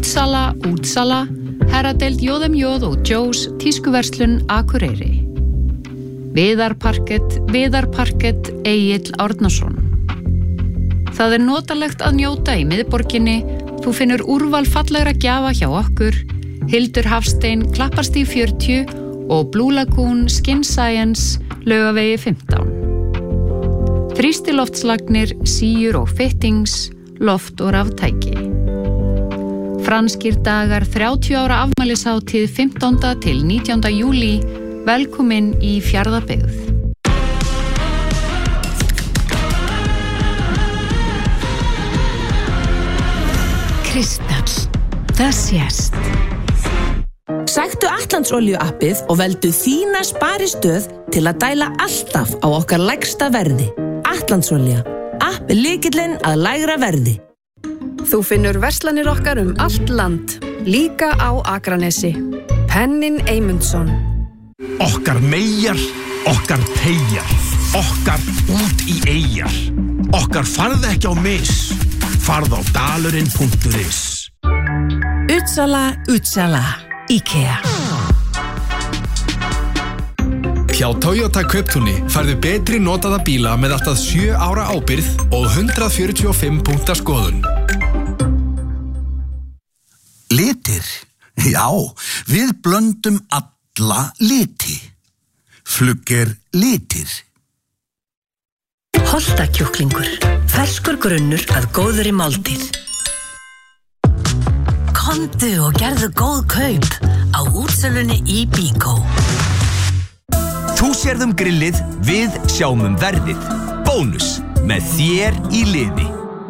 Útsala, herradeild J.M.J. og Joe's tískuverslun Akureyri. Viðarparkett Egill Árnason. Það notalegt að njóta í miðborginni, þú finnur úrval fallegra gjafa hjá okkur, Hildur Hafstein, Klapparstíg 40 og Blue Lagoon Skin Science, Laugavegi 15. Þrýstilofslagnir, síur og fittings, loft og raftæki. Franskir dagar 30 ára afmælishátíð 15. til 19. júlí, velkomin í Fjarðabyggð. Kristall, það sést. Sæktu Atlantsolíu appið og veldu þína sparistöð til að dæla alltaf á okkar lægsta verði. Atlantsolía, app lykillinn að lægra verði. Þú finnur verslanir okkar allt land, líka á Akranesi. Pennin Eymundsson. Okkar meyjar, okkar teygjar, okkar út í eyjar. Okkar farð ekki á mis, farð á dalurinn.is. Utsala, IKEA. Hjá Toyota Kauptúni færðu betri notaða bíla með allt að 7 ára ábyrgð og 145 punkta skoðun. Litir? Já, við blöndum alla liti. Flugger litir. Holtakjúklingur, ferskur grunnur að góðri máltíð. Komdu og gerðu góð kaup á útsölunni í Bíkó. Þú sérð grillið, við sjáum verðið. Bónus með þér í liði.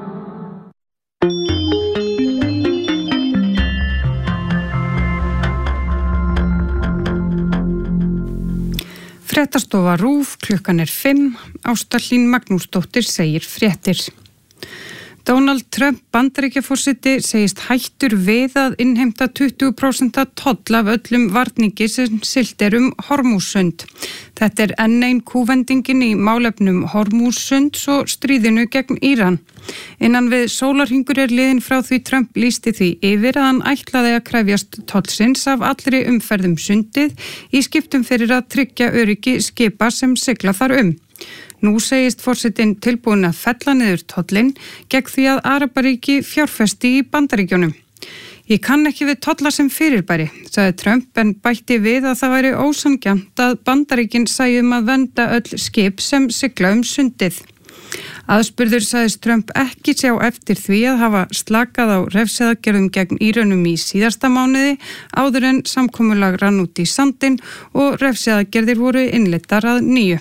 Fréttastofa RÚV, klukkan 5, Ásta Hlín Magnúsdóttir segir fréttir. Donald Trump Bandaríkjaforseti segist hættur við að innheimta 20% toll af öllum varningi sem siglt Hormúzsund. Þetta enn ein kúvendingin í málefnum Hormúzsunds og stríðinu gegn Íran. Innan við sólarhringur liðinn frá því Trump lýsti því yfir að hann ætlaði að krefjast tollsins af allri umferðum sundið í skiptum fyrir að tryggja öryggi skipa sem sigla þar Nú segist forsetinn tilbúin að fella niður tollinn gegn því að Arabaríki fjárfesti í Bandaríkjunum. Ég kann ekki við tolla sem fyrirbæri, sagði Trump en bætti við að það væri ósanngjarnt að Bandaríkin sæju að vernda öll skip sem sigla sundið. Aðspurður sagðist Trump ekki sjá eftir því að hafa slakað á refsiaðgerðum gegn Írönum í síðasta mánuði áður en samkomulag rann út í sandinn og refsiaðgerðir voru innleiddar að nýju.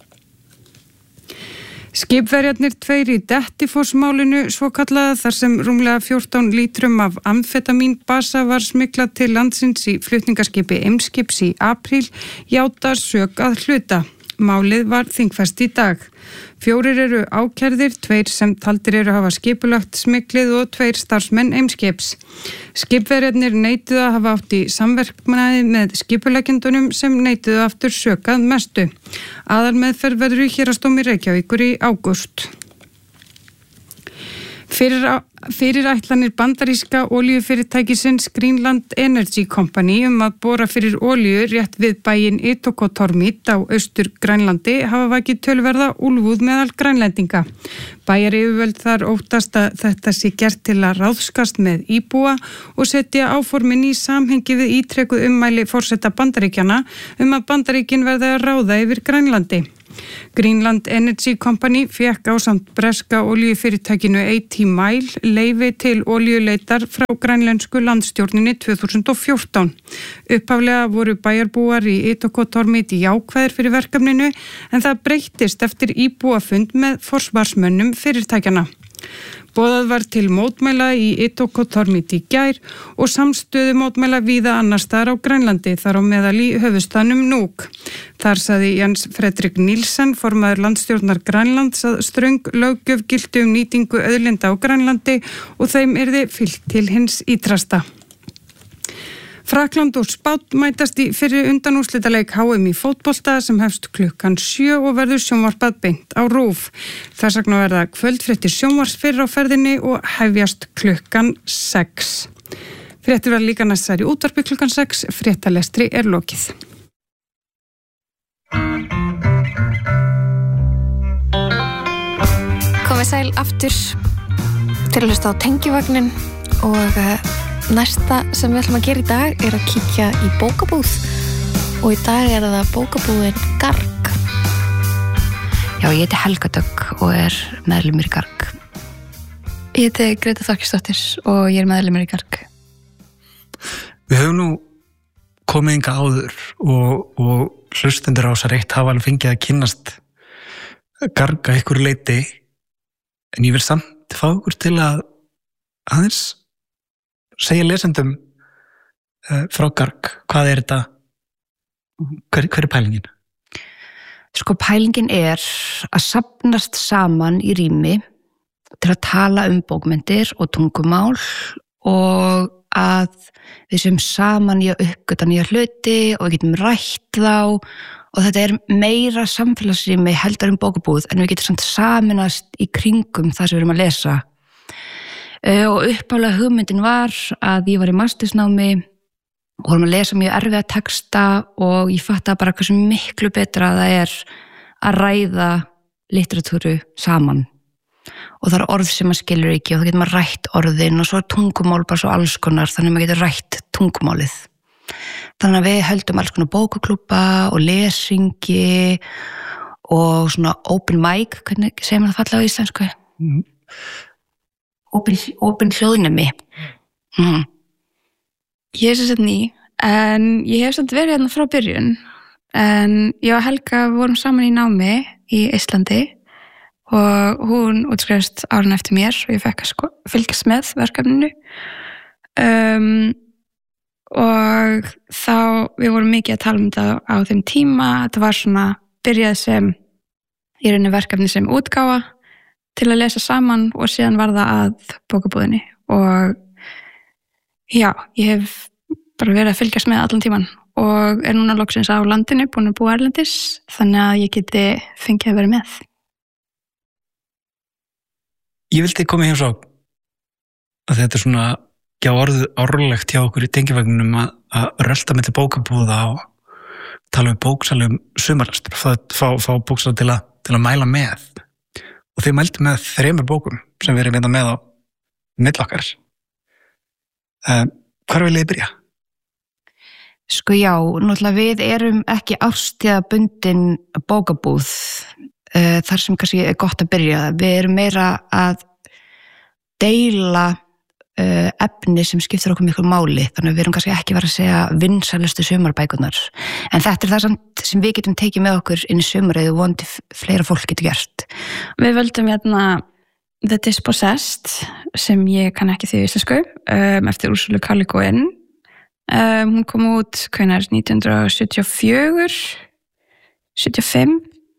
Skipverjarnir 2 í Dettifoss-málinu svokallaða þar sem rúmlega 14 lítrum af amfetamínbasa var smyglað til landsins í flutningaskipi Eimskips í apríl játa sök að hluta. Málið var þingfest í dag. 4 eru ákærðir, 2 sem taldir eru hafa skipulagt smyglið og 2 starfsmenn Eimskips. Skipverjarnir neituðu að hafa átt í samverknaði með skipuleggjendunum sem neituðu aftur sök að mestu. Aðalmeðferð verður í Héraðsdómi Reykjavíkur í ágúst. Fyrirætlanir bandaríska olíufyrirtækisins Greenland Energy Company að bora fyrir olíu rétt við bæinn Itokotormit á Austur-Grænlandi hafa vakið töluverða úlfúð meðal grænlendinga. Bæjaryfirvöld þar óttast að þetta sé gert til að ráðskast með íbúa og setja áformin í samhengi við ítrekuð ummæli forseta Bandaríkjanna að Bandaríkin verði að ráða yfir Grænlandi. Greenland Energy Company fékk ásamt breska olíufyrirtækinu A.T. Mile leyfi til olíuleitar frá grænlensku landstjórninni 2014. Upphaflega voru bæjarbúar í Itokotormit jákvæðir fyrir verkefninu en það breyttist eftir íbúafund með forsvarsmönnum fyrirtækjana. Boðað var til mótmæla í Itokotormit í gær og samstöðu mótmæla víða annars staðar á Grænlandi, þar á meðal í höfuðstaðnum Nuuk. Þar sagði Jens Fredrik Nielsen, formaður landstjórnar Grænlands, að ströng löggjöf gilti nýtingu auðlinda á Grænlandi og þeim yrði fylgt til hins ítrasta. Frakkland og Spánn mætast í fyrri undanúrslitaleik HM í fótbolta sem hefst klukkan 7 og verður sjónvarpað beint á RÚV. Þess vegna verða kvöldfréttir sjónvarps fyrr á ferðinni og hefjast klukkan 6. Fréttir var líka næstar í útvarpi klukkan 6, fréttalestri lokið. Komið sæl aftur til að hlusta á Tengjuvagnin og næsta sem við ætlum að gera í dag að kíkja í bókabúð og í dag það bókabúðin Garg. Já, ég heiti Helga Dögg og meðlimur í Garg. Ég heiti Greta Þorkelsdóttir og ég meðlimur í Garg. Við höfum nú komið hingað áður og hlustendur á þessar eitt hafa alveg fengið að kynnast Garg að ykkur leyti, en ég vil samt fá ykkur til að aðeins segja lesendum frá Garg. Hvað þetta? Hver pælingin? Sko, pælingin að safnast saman í rými til að tala bókmenntir og tungumál og að við séum saman í að uppgöta nýja hluti og við getum rætt þá og þetta meira samfélagsrými heldur bókabúð en við getum samt saminast í kringum það sem við erum að lesa. Og upphaflega hugmyndin var að ég var í mastersnámi og vorum að lesa mjög erfiða texta og ég fattaði bara hversu miklu betra það að ræða literatúru saman. Og það orð sem maður skilur ekki og þá getur maður rætt orðin og svo tungumál bara svo alls konar, þannig að maður getur rætt tungumálið. Þannig að við höldum alls konar bókaklúbba og lesingi og svona open mic, hvernig segir maður það fallega á íslensku? Open hljóðnemi. Ég sem sagt ný, en ég hef samt verið hérna frá byrjun, en ég og Helga vorum saman í námi í Íslandi og hún útskrifst árið eftir mér og ég fekk að fylgjast með verkefninu og þá við vorum mikið að tala þetta á þeim tíma. Þetta var svona byrjað sem í rauninni verkefni sem útgáfa til að lesa saman og síðan var það að bókabúðinni og já, ég hef bara verið að fylgjast með allan tíman og núna loksins á landinu, búin að búa erlendis, þannig að ég geti fengið að vera með. Ég vildi koma hjá svo að þetta svona árlegt hjá okkur í Tengjuvagninum að rölda með til bókabúða og tala bóksalum sumarlestur, fá bóksala til að mæla með. Og þau mældu með 3 bókum sem við erum með á milli okkar. Hvar vil ég byrja? Sko já, náttúrulega við erum ekki árstíðabundin bókabúð þar sem kannski gott að byrja. Við erum meira að deila efni sem skiptir okkur miklu máli, þannig að við erum kannski ekki verið að segja vinsælustu sumarbækurnar, en þetta það samt sem við getum tekið með okkur inn í sumarið og vonandi fleira fólk getur gert. Við völdum The Dispossessed sem ég kann ekki því íslensku eftir Úrsulu K. Le Guin. Hún kom út hvenær 1974 75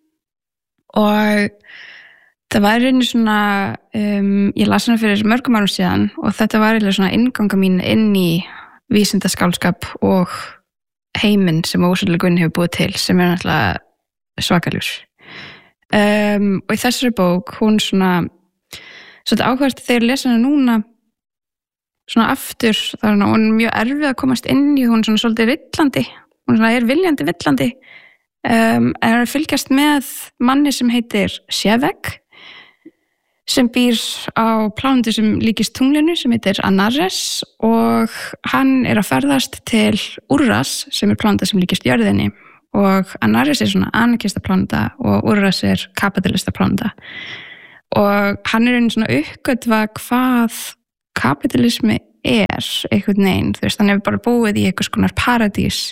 og það var einu svona ég las hana fyrir mörgum árum síðan og þetta var eiginlega svona innganga mín inn í vísindaskáldskap og heiminn sem Úrsula Guinn hefur búið til sem náttúrulega svakaljúr. Og í þessari bók hún svona áhugavert þegar lesa hana núna svona aftur, þannig að hún mjög erfið að komast inn í, hún svona svolítið villandi, hún svona viljandi villandi en að fylgjast með manni sem heitir Shevek sem býr á plánetu sem líkist tunglinu sem heitir Antares og hann að ferðast til Úrras sem pláneta sem líkist jörðinni og Antares svona anarkista pláneta og Úrras kapitalista pláneta og hann einu svona uppgötva hvað kapitalismi einhvern veginn, þú veist, hann hefur bara búið í einhvers konar paradís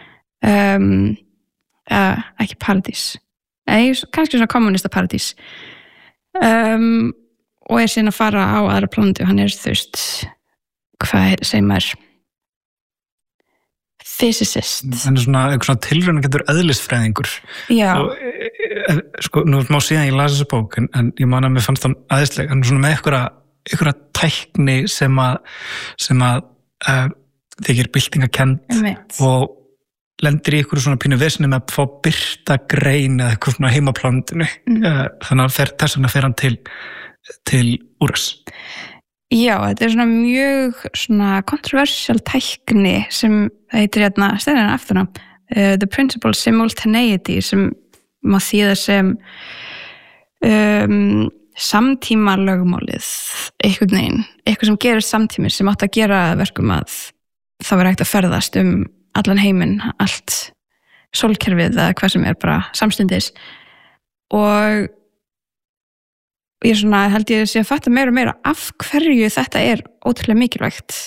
ekki paradís kannski svona kommunista paradís og síðan að fara á aðra plánetu, hann þú veist hvað segir maður physicist hann svona eitthvað svona tilraunarkendur eðlisfræðingur. Já. Og, sko, nú má síðan ég las þessu bók en ég man að mér fannst það æðisleg, hann svona með einhverja tækni sem að þykir byltingakend og lendir í einhverju svona pínu vesni með að fá birta grein eða eitthvað svona heimaplánutinu þannig að þess vegna fer hann til Úrras. Já, þetta svona mjög svona kontroversial tækni sem heitir stefnan aftur á The Principle Simultaneity sem má þýða sem samtíma lögmálið einhvern veginn, eitthvað sem gerir samtímis sem átt að gera verkum að það var hægt að ferðast allan heiminn, allt sólkerfið eða hvað sem bara samstundis og ég held ég sé að fatta meira og meira af hverju þetta ótrúlega mikilvægt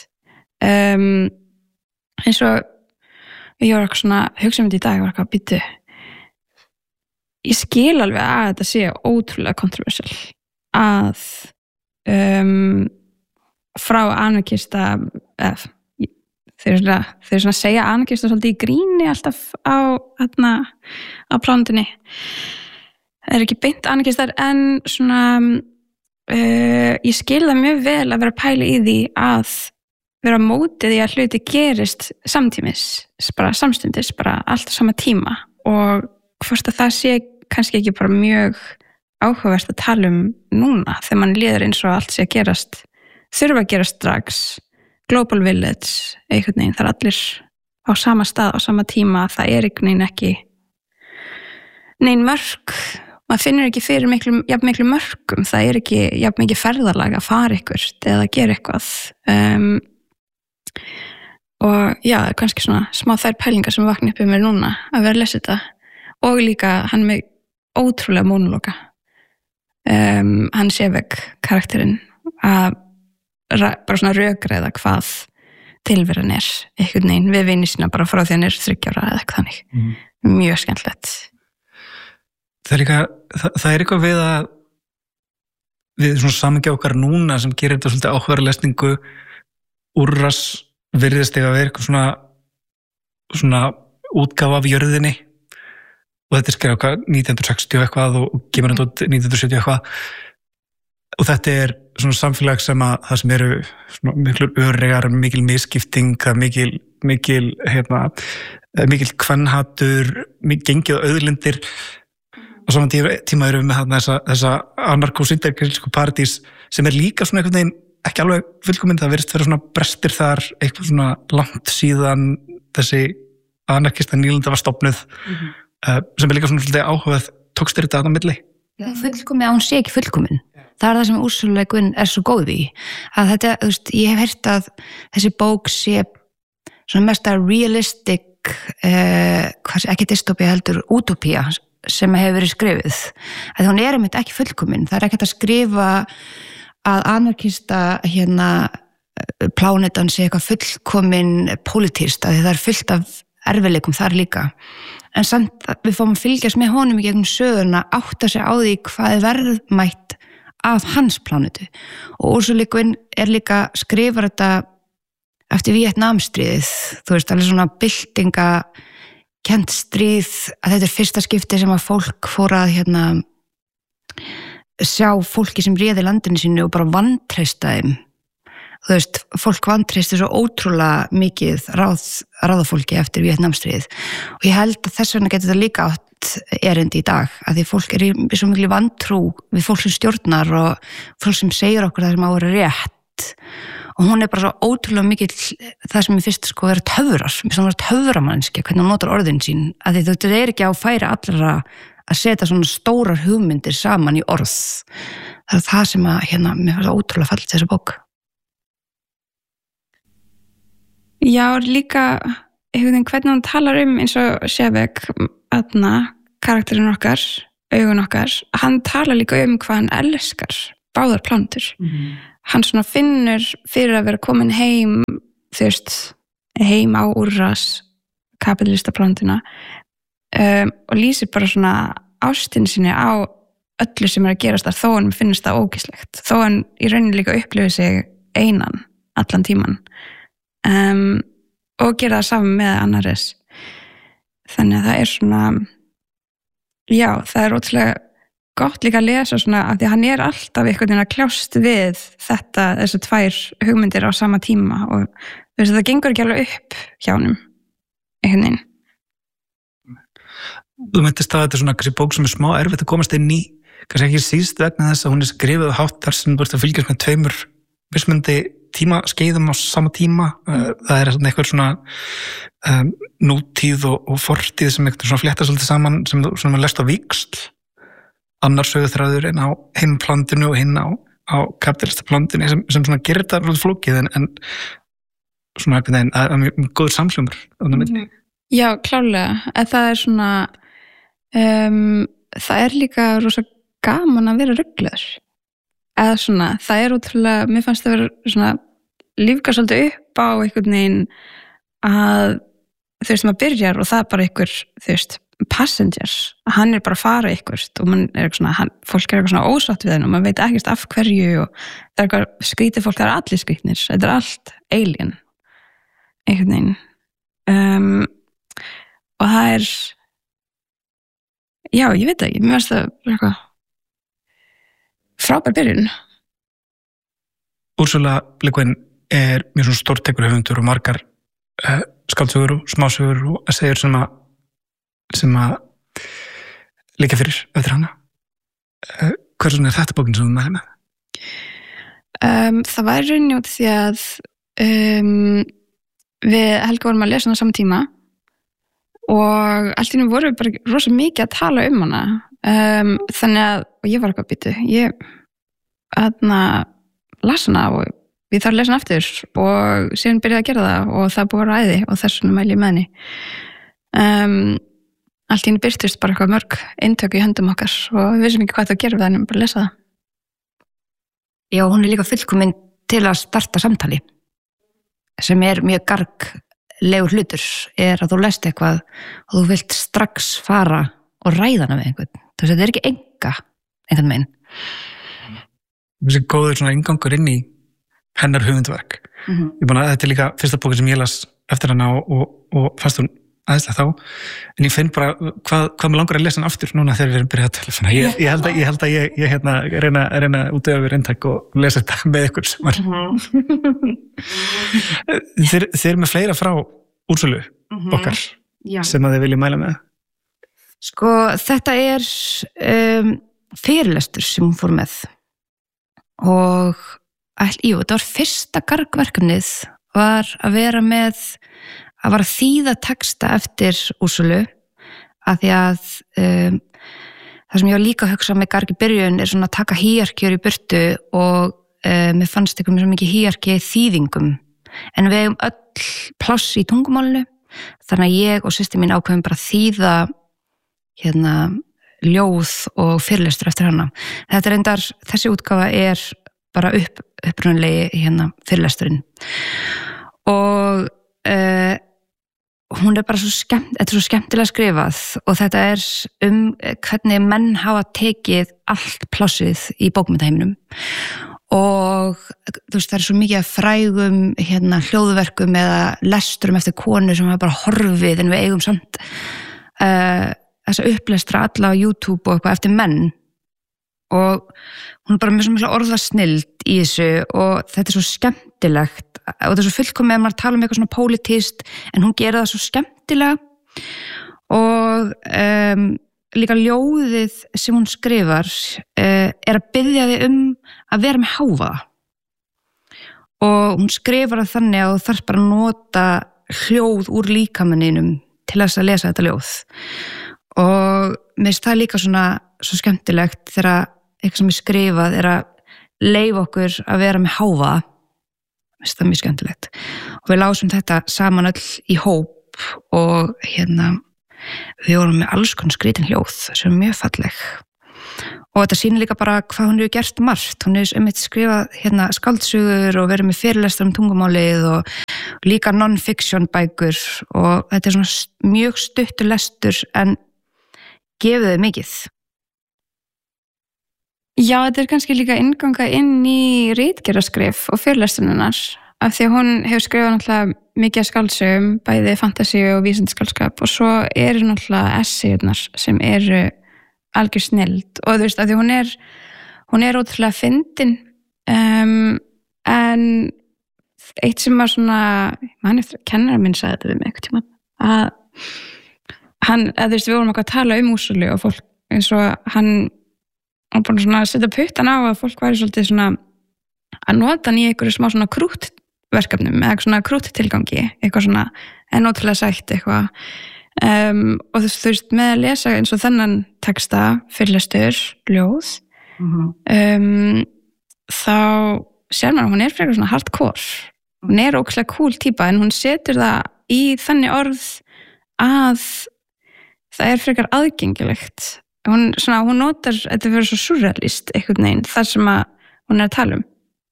eins og ég var eitthvað hugsa þetta í dag, ég var eitthvað býtu ég skil alveg að þetta sé ótrúlega kontroversial að frá anarkista þeir segja anarkista svolítið í gríni alltaf á plánutinni það ekki beint anarkistar en ég skil það mjög vel að vera að pæla í því að vera mótið í að hluti gerist samtímis, bara samstundis bara allt á sama tíma og hvort að það sé kannski ekki bara mjög áhugavert að tala núna þegar mann líður eins og allt sé að gerast þurfa að gerast strax global village, einhvern veginn það allir á sama stað á sama tíma það einhvern veginn ekki nein mörk maður finnur ekki fyrir jafn miklu mörkum það ekki jafn mikið ferðalag að fara eitthvað eða gera eitthvað og já, kannski svona smá þær pælingar sem vakna upp mér núna að vera að lesa þetta og líka hann með ótrúlega mónologa hann sé vekk karakterinn að bara svona rökræða hvað tilveran einhvern veginn við vini sína bara frá því hann 30 ára eða eitthvað þannig mjög skemmtilegt það eitthvað við svona samengja okkar núna sem gerir þetta svolítið áhugaverða lesningu úrras virðist að vera eitthvað svona útgáfa af jörðinni og þetta skrifað 1960 eitthvað og kemur þetta 1970 eitthvað og þetta svona samfélag sem að það sem eru svona miklu öregar, mikil misskipting, mikil kvenhatur, gengið auðlindir og saman tíma erum við með þessa anarko-syndergrilsku paradís sem líka svona einhvern veginn ekki alveg fullkominn, það virðist vera svona brestir þar eitthvað svona langt síðan þessi anarkista nýlunda var stofnuð sem líka svona svolítið áhugað tókst þér þetta að milli? Fullkomið að hún sé ekki fullkomin það það sem Úrsula Le Guin svo góð í að þetta, þú veist, ég hef heyrt að þessi bók sé svona mest að realistic ekki dystopía heldur utopía sem hefur verið skrifið að hún einmitt ekki fullkomin, það ekkert að skrifa að anarkista plánetan sé eitthvað fullkomin pólitískt, að það fullt af erfiðleikum þar líka en samt við fáum að fylgjast með honum í gegnum söguna átta sig á því hvað verðmætt af hans plánetu og Úrsula Le Guin líka skrifar þetta eftir Víetnamstríðið þú veist, alveg svona byltinga kennt stríð að þetta fyrsta skipti sem að fólk fór að sjá fólki sem réði landinu sínu og bara vantreysta þeim þú veist, fólk vantreysti svo ótrúlega mikið ráðafólki eftir Víetnamstríðið og ég held að þess vegna getur þetta líka átt erindi í dag, að því fólk í svo miklu vantrú við fólk sem stjórnar og fólk sem segir okkur það sem á að vera rétt og hún bara svo ótrúlega mikið það sem ég fyrst vera töfrar, svona töframannski hvernig hún notar orðin sín, að því þetta ekki á færi allra að setja svona stórar hugmyndir saman í orð það það sem að mér fannst ótrúlega fallit þessu bók Já, líka hvernig hún talar eins og Sjöbeck karakterinn okkar, augun okkar hann talar líka hvað hann elskar báðar plántur hann svona finnur fyrir að vera komin heim þú veist, heim á úrras kapitalista plántina og lýsir bara svona ástinni sinni á öllu sem að gerast þar þó hann finnst það ógeðslegt þó hann í rauninni líka upplifir sig einan allan tíman og gera það saman með annaris þannig að það svona já, það ótrúlega gott líka að lesa svona af því að hann alltaf einhvern veginn að kljást við þessu tvær hugmyndir á sama tíma og þú veist það gengur ekki alveg upp hjá honum einhvern veginn Þú myndist að þetta svona kannski bók sem smá erfitt að komast inn í kannski ekki síst vegna þess að hún skrifuð hátt þar sem þú ert að fylgjast með tveimur mismunandi tímaskeiðum á sama tíma. Það eitthvað svona nútíð og fortíð sem eitthvað svona flétta svolítið saman sem maður lest á víxl. Annar söguþráður en á hinn plandinu og hinn á kapitalista plandinu sem svona gerir þetta svolítið flókið en svona eitthvað mjög góður samhljómur á það milli. Já, klárlega. Það svona það líka rosa gaman að vera ruglaður. Eða svona, það ótrúlega, mér fannst það vera svona lífga svolítið upp á einhvern veginn að maður byrjar og það bara einhver, passengers, hann bara að fara eitthvað og fólk eitthvað svona ósátt við henn og maður veit ekkert af hverju og það eitthvað skrítið fólk, það allir skrítnir, þetta allt alien, einhvern veginn. Og það já, ég veit ekki, mér finnst það eitthvað frábær byrjun. Úrsula Le Guin mjög svona stórtækur höfundur og margar skáldsögur og smásögur og essayur sem að liggja fyrir eftir hana. Hversu þetta bókin sem þú mælir með? Það var rauninni út því að við Helga vorum að lesa hana saman tíma og allt í einu vorum við bara rosa mikið að tala hana. Þannig að og ég var eitthvað býtu ég las hana og ég þarf að lesa hana aftur og síðan byrjaði að gera það og það búið að ræði og þess vegna mæli ég með henni. Allt í einu birtist bara eitthvað mörg eintök í höndum okkar og við vissum ekki hvað það að gera við henni, bara að lesa það. Já, hún líka fullkomin til að starta samtali sem mjög garglegur hlutur að þú lest eitthvað og þú vilt strax fara og ræða hana við einhvern. Þetta ekki einhvern meginn. Þessi góður svona inngangur inn í hennar höfundverk. Ég búin að þetta líka fyrsta bókin sem ég las eftir hana og fannst hún aðeinslega þá, en ég finn bara hvað mér langar að lesa hann aftur núna þegar við erum byrjað að telefona. Ég held að ég reyna út af inntæk og lesa þetta með ykkur sem var. Þeir með fleira frá Úrsulu okkar sem að þið viljið mæla með? Sko, þetta fyrirlestur sem hún fór með og þetta var fyrsta gargverkefnið var að vera með að var að þýða texta eftir Úrsulu af því að það sem ég var líka að hugsa með garg í byrjun svona að taka hierarkíur í burtu og mér fannst eitthvað svo mikið hierarkí í þýðingum en við eigum öll pláss í tungumálinu þannig að ég og systir mín ákveðum bara að þýða ljóð og fyrirlestur eftir hana. Þetta reyndar, þessi útgáfa bara upprunalegi fyrirlesturinn og hún bara þetta svo skemmtilega skrifað og þetta hvernig menn hafa tekið allt plássið í bókmyndaheiminum og það svo mikið af frægum hljóðverkum eða lesturum eftir konur sem hafa bara horfið en við eigum samt þessa upplestra alla á YouTube og eitthvað eftir menn og hún bara með svo mikla orðasnild í þessu og þetta svo skemmtilegt og þetta svo fullkomið að maður tala eitthvað svona pólitískt en hún gera það svo skemmtilega og líka ljóðið sem hún skrifar að biðja þig að vera með hávaða og hún skrifar það þannig að þú þarf bara að nota hljóð úr líkamanninum til þess að lesa þetta ljóð og mér finnst það líka svona svo skemmtilegt þegar eitthvað sem skrifað að leyfa okkur að vera með hávaða mér finnst það mjög skemmtilegt og við lásum þetta saman öll í hóp og við vorum með alls konar skrítin hljóð sem mjög falleg og þetta sýnir líka bara hvað hún hefur gert margt hún hefur skrifað skáldsögur og verið með fyrirlestur tungumálið og líka non-fiction bækur og þetta svona mjög stuttur lestur en gefið þau mikið. Já, þetta kannski líka innganga inn í ritgerðarskrif og fyrirlestunarnar af því að hún hefur skrifað náttúrulega mikið skáldsögum, bæði fantasy og vísindaskáldskap og svo náttúrulega essayurnar sem algjör snilld og þú veist að því hún ótrúlega fyndin en eitt sem var svona mann eftir að kennara minn sagði þetta við mig eitthvað tíma að þú veist við vorum að tala Úrsulu og fólk eins og hann búin svona að setja puttan á að fólk væri svolítið svona að nota hann í einhverju smá svona krúttverkefnum eða svona krútttilgangi, eitthvað svona en ótrúlega sætt eitthvað og þú veist, með að lesa eins og þennan texta, fyrirlestur, ljóð þá sér maður að hún frekar svona hardcore, hún ógeðslega cool típa en hún setur það í þannig orð að það frekar aðgengilegt hún notar, þetta verður svo surrealist einhvern veginn, þar sem að hún að tala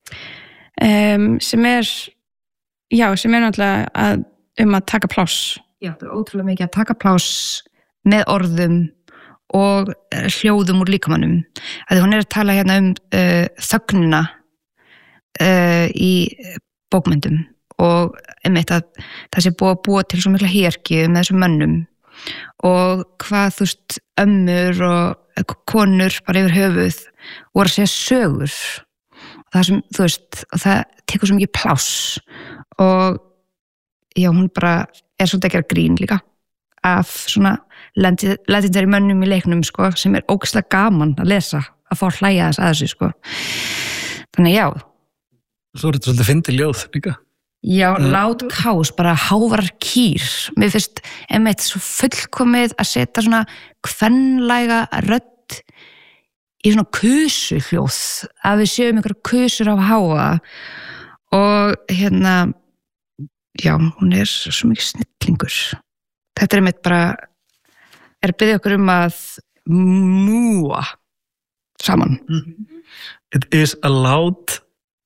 sem náttúrulega að taka pláss. Já, það ótrúlega mikið að taka pláss með orðum og hljóðum úr líkamannum. Að hún að tala hérna þögnina í bókmyndum og einmitt að það sé búið að búa til svo mikla hierarkíu með þessum mönnum og hvað þú veist ömmur og konur bara yfir höfuð voru að segja sögur og það sem þú veist og það tekur svo mikið pláss og já hún bara svolítið að gera grín líka af svona legendary mönnum í leiknum sko sem ógeðslega gaman að lesa að fá hlæja þess að þessu sko þannig já. Svo þetta svolítið fyndið ljóð líka. Já, lát kás, bara hávarar kýr. Mér finnst einmitt svo fullkomið að setja svona kvenlæga rödd í svona kusuhljóð, að við séum einhverja kusur á háa og hérna já, hún svo mikið snillingur. Þetta einmitt bara að biðja okkur að múa saman. It is allowed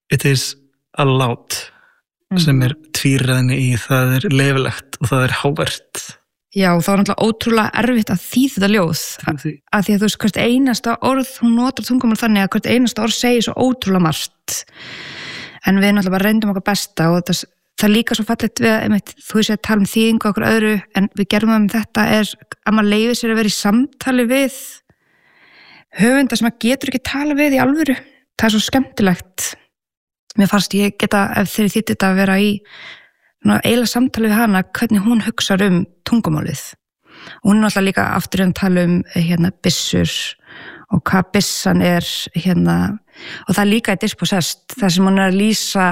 sem tvíræðni í það lefilegt og það hávært. Já, það var náttúrulega ótrúlega erfitt að þýða þetta ljóð að því að þú veist hvert einasta orð hún notar tungumál þannig að hvert einasta orð segir svo ótrúlega margt en við náttúrulega bara reyndum okkar besta og það líka svo fallegt við að þú veist að tala þýðingu okkur öðru en við gerum þetta að maður leyfir sér að vera í samtali við höfunda sem maður getur ekki tala við í alvöru. Það svo skemmtilegt. Mér fannst ég geta, ef þeir þýtti þetta að vera í eiginlega samtali við hana, hvernig hún hugsar tungumálið. Hún náttúrulega líka aftur tala byssur og hvað byssan og það líka dispossessed, þar sem hún að lýsa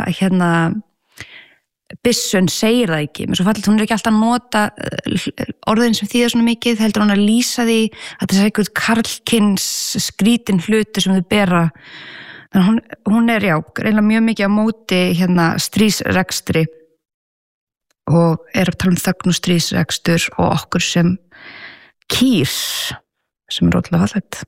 byssun segir það ekki. Mér svo fallið, hún ekki alltaf að nota orðin sem þýða svona mikið, heldur hún að lýsa því að það eitthvað karlkyns skrítin hluti sem þau bera. Þannig hún já, reynilega mjög mikið á móti stríðsrekstri og að tala þögn og stríðsrekstur og okkur sem kýr sem ótrúlega fallegt.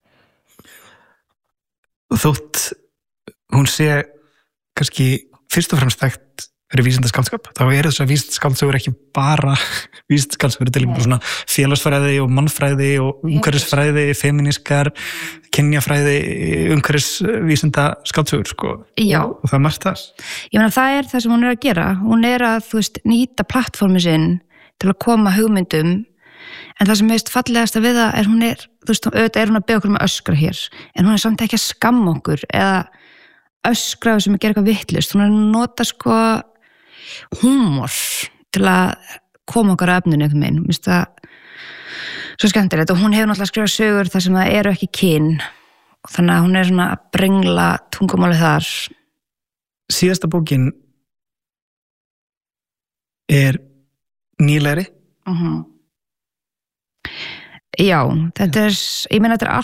Þótt hún sé kannski fyrst og fremst þekkt fyrir vísindaskáldskap, þá þess að vísindaskáldsugur ekki bara vísindaskáldsugur til svona félagsfræði og mannfræði og umhverfisfræði, feminískar, kynjafræði, umhverfisvísindaskáldsugur sko. Já. Og það margt það. Ég meina það það sem hún að gera. Hún að þú veist nýta plattformi sinn til að koma hugmyndum en það sem hefist fallegast að við það hún þú veist, auðvitað hún að beða okkur með öskra hér en hún samt ekki að skamma okkur eða öskra sem að gera eitthvað vitlaust. Hún að nota sko húmor til að koma okkar að efninu einhvern veginn. Mér finnst það svo skemmtilegt og hún hefur náttúrulega skrifað sögur þar sem það ekki kyn og þannig að hún svona að brengla tungumálið þar. Síðasta bókin nýlegri? Já, þetta ég meina þetta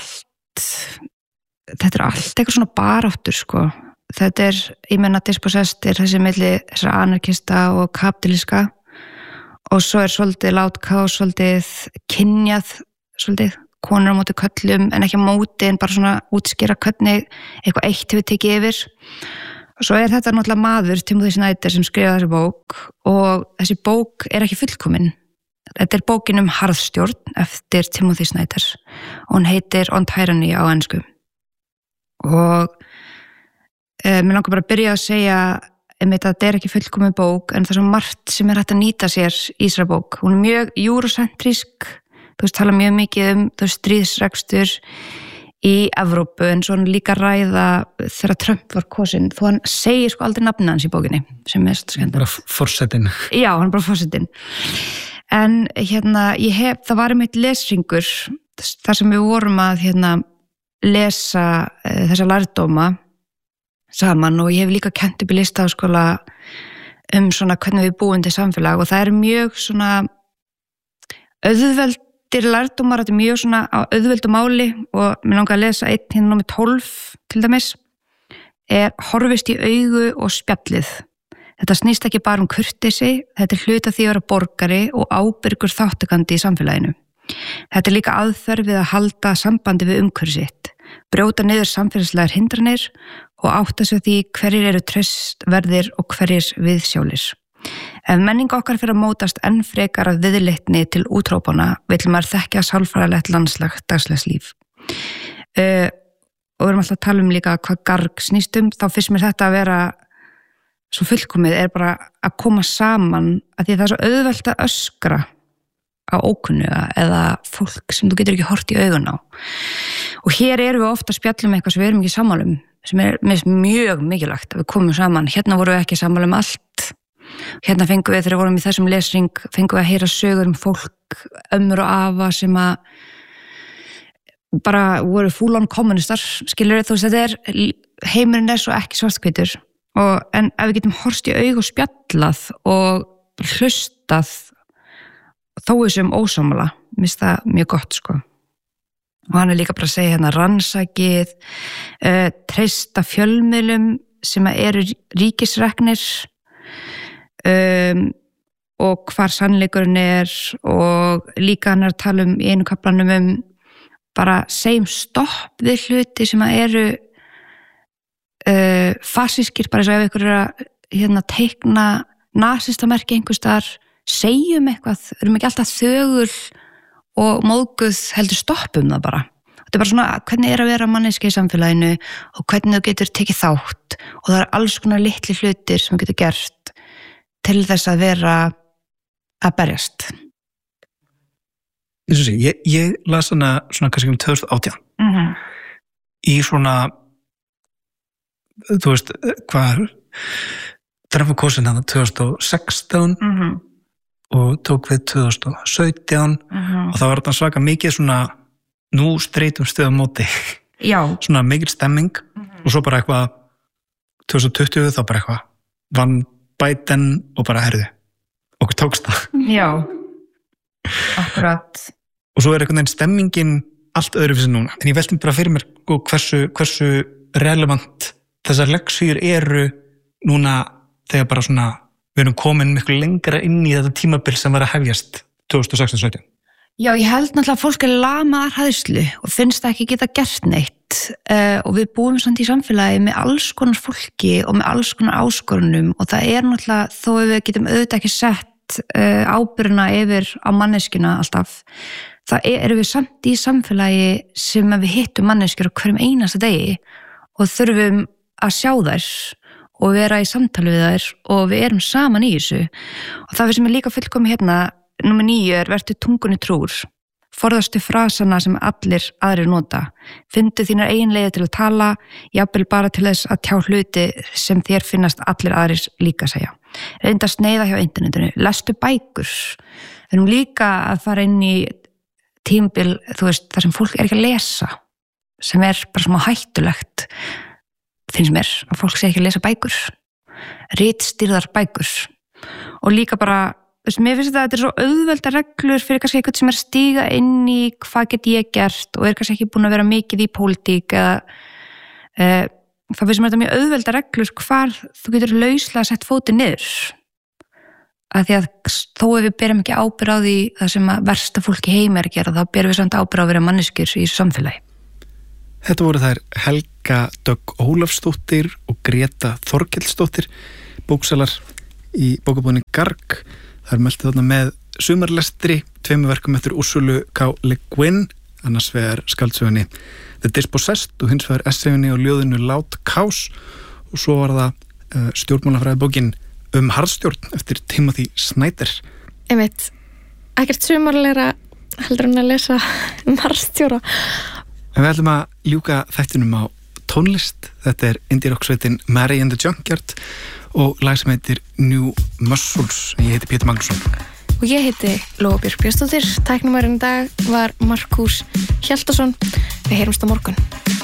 allt eitthvað svona baráttur sko. Þetta ég meina dispossessed þessi milli þessara anarkista og kapitalíska og svo svolítið látkás, svolítið kynjað, svolítið konur á móti köllum en ekki á móti en bara svona útskýra hvernig eitthvað eitt hefur tekið yfir. Og svo þetta náttúrulega maður, Timothy Snyder, sem skrifaði þessi bók og þessi bók ekki fullkomin. Þetta bókin harðstjórn eftir Timothy Snyder og hún heitir On Tyranny á ensku. Og mér langar bara að byrja að segja að þetta ekki fullkomin bók en það er svo margt sem hægt að nýta sér í þessari bók. Hún mjög eurocentrísk, þú veist, tala mjög mikið stríðsrekstur í Evrópu en svo hann líka ræða þegar Trump var kosinn, þó hann segir sko aldrei nafnið hans í bókinni sem skemmtilegt. Bara forsetinn. Já, hann bara forsetinn. En það var einmitt lesringur þar sem við vorum að lesa þessa lærdóma saman og ég hef líka kennt upp í Listaháskóla svona hvernig við búum til samfélag og það mjög svona auðveldir lærdómar, þetta mjög svona á auðveldu máli og mér langar að lesa einn hérna númer 12 til dæmis horfist í augu og spjallið. Þetta snýst ekki bara kurteisi, þetta hluta því að vera borgari og ábyrgur þáttakandi í samfélaginu. Þetta líka aðferð við að halda sambandi við umhverfið sitt, brjóta niður samfélagslegar hindranir og átta sig því hverjir eru traustverðir og hverjir viðsjálir. Ef menning okkar fyrir að mótast enn frekar af viðleitni til útrópana, vill maður þekkja sálfræðilegt landslag dagslegs líf. Og við erum alltaf að tala líka hvað garg snýst þá finnst mér þetta að vera svo fullkomið bara að koma saman að því að það svo auðvelt að öskra á ókunnuga eða fólk sem þú getur ekki hort í augun á. Og hér erum við ofta að spjalla eitthvað sem við erum ekki sammála sem mjög mikilvægt að við komum saman. Hérna vorum við ekki sammála allt. Hérna fengum við, þegar við vorum í þessum lesring, fengum við að heyra sögur fólk, ömmur og afa sem að bara voru full on kommunistar, skilur þú veist, þetta heimurinn svo ekki svarthvítur. En ef við getum horfst í augu og spjallað og hlustað þó þessum ósámála, minnst það mjög gott sko. Og hann líka bara að segja hérna rannsakið, treysta fjölmiðlum sem eru ríkisreknir og hvar sannleikurinn og líka hann að tala í einu kaflanum bara segjum stopp við hluti sem eru fasískir, bara eins og ef ykkur að teikna nasistamerki einhvers staðar, segjum eitthvað, erum ekki alltaf þögul og móðguð, heldur stoppum það bara. Þetta bara svona, hvernig að vera manneskja í samfélaginu og hvernig þú getur tekið þátt og það alls konar litli hlutir sem þú getur gert til þess að vera að berjast. Ég las hana svona kannski 2018 í svona þú veist, hvað Trump kosin hann 2016 og tók við 2017 og það var þetta svaka mikið svona nú streitum stöðum móti svona mikil stemming og svo bara eitthvað 2020 þá bara eitthvað vann Biden og bara herðu okkur tókst það akkurat og svo einhvern veginn stemmingin allt öðruvísi núna en ég velti bara fyrir mér hversu relevant þessar leksýr eru núna þegar bara svona við erum komin miklu lengra inn í þetta tímabil sem var að hefjast 2016-17. Já, ég held náttúrulega að fólk lamaðar hræðslu og finnst það ekki geta gert neitt og við búum samt í samfélagi með alls konar fólki og með alls konar áskorunum og það náttúrulega þó við getum auðvitað ekki sett ábyrgðina yfir á manneskjuna alltaf það erum við samt í samfélagi sem við hittum manneskjur á hverjum einasta degi og þurfum að sjá þær og vera í samtali við þær og við erum saman í þessu og það sem líka fullkomið hérna númer 9 vertu tungunni trúr forðastu frasana sem allir aðrir nota fyndu þínar eigin leiðir til að tala jafnvel bara til þess að tjá hluti sem þér finnast allir aðrir líka segja reynda að sneiða hjá internetinu lestu bækur við erum líka að fara inn í tímabil, þú veist, þar sem fólk ekki að lesa sem bara smá hættulegt finnst mér að fólk sé ekki að lesa bækur ritstýrðar bækur og líka bara mér finnst þetta svo auðvelda reglur fyrir kannski eitthvað sem stíga inn í hvað get ég gert og kannski ekki búin að vera mikið í pólitík eða það finnst mér þetta mjög auðvelda reglur hvar þú getur lauslega sett fótinn niður að því að þó ef við berum ekki ábyrgð á því það sem að versta fólki heim að gera þá berum við samt ábyrgð á að vera manneskjur í þessu samfélagi. Þetta voru þær Helga Dögg Ólafsdóttir og Greta Þorkelsdóttir, bóksalar í bókabúðinni Garg. Það er meltið þarna með sumarlestri, 2 verkum eftir Úrsulu K. Le Guin, annars vegar skáldsögunni The Dispossessed og hins vegar essayunni og ljóðinu Loud Cows og svo var það stjórnmálafræði bókin harðstjórn eftir Timothy Snyder. Einmitt, ekkert sumarlegra heldur en að lesa harðstjóra. En við ætlum að ljúka þættinum á tónlist. Þetta indie rock sveitin Mary and the Junkyard og lag sem heitir New Muscles. Ég heiti Pétur Magnússon. Og ég heiti Lóa Björk Björnsdóttir. Tæknumærinn í dag var Markús Hjaltason. Við heyrumst á morgun.